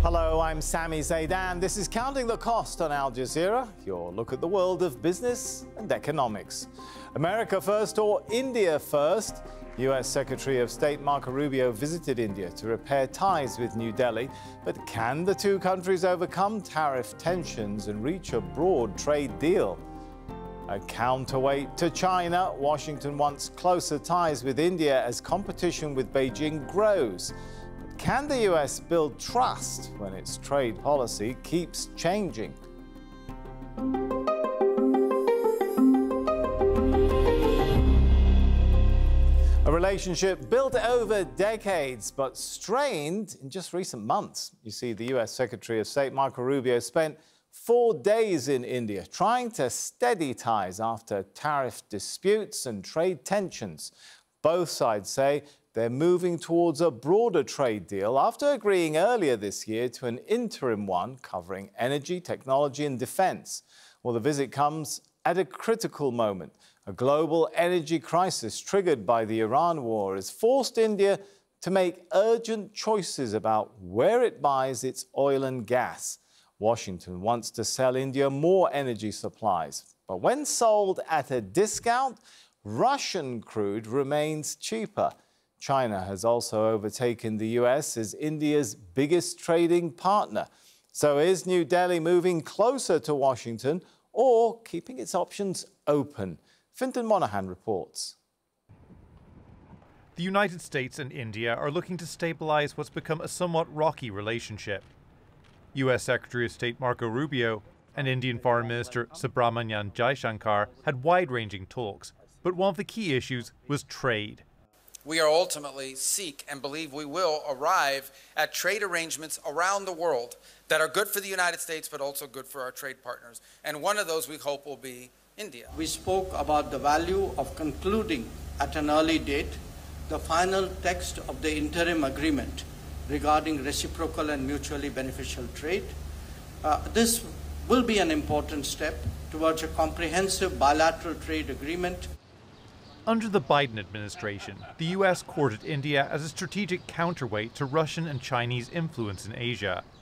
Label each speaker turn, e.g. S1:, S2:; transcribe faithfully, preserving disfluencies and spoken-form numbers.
S1: Hello, I'm Sami Zaidan. This is Counting the Cost on Al Jazeera, your look at the world of business and economics. America first or India first? U S Secretary of State Marco Rubio visited India to repair ties with New Delhi. But can the two countries overcome tariff tensions and reach a broad trade deal? A counterweight to China, Washington wants closer ties with India as competition with Beijing grows. Can the U S build trust when its trade policy keeps changing? A relationship built over decades but strained in just recent months. You see, the U S Secretary of State Marco Rubio spent four days in India trying to steady ties after tariff disputes and trade tensions. Both sides say they're moving towards a broader trade deal after agreeing earlier this year to an interim one covering energy, technology and defense. Well, the visit comes at a critical moment. A global energy crisis triggered by the Iran war has forced India to make urgent choices about where it buys its oil and gas. Washington wants to sell India more energy supplies, but when sold at a discount, Russian crude remains cheaper. China has also overtaken the U S as India's biggest trading partner. So is New Delhi moving closer to Washington or keeping its options open? Fintan Monahan reports.
S2: The United States and India are looking to stabilize what's become a somewhat rocky relationship. U S Secretary of State Marco Rubio and Indian Foreign Minister Subrahmanyam Jaishankar had wide-ranging talks, but one of the key issues was trade.
S3: We are ultimately seek and believe we will arrive at trade arrangements around the world that are good for the United States but also good for our trade partners. And one of those we hope will be India.
S4: We spoke about the value of concluding at an early date the final text of the interim agreement regarding reciprocal and mutually beneficial trade. Uh, this will be an important step towards a comprehensive bilateral trade agreement.
S2: Under the Biden administration, the U S courted India as a strategic counterweight to Russian and Chinese influence in Asia.